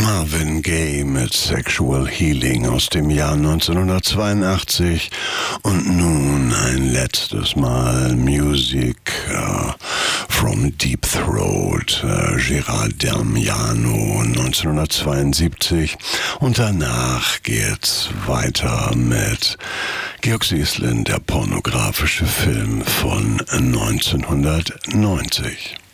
Marvin Gaye mit Sexual Healing aus dem Jahr 1982 und nun ein letztes Mal Music from Deep Throat, Gerald Damiano 1972 und danach geht's weiter mit Georg Sieslin, der pornografische Film von 1990.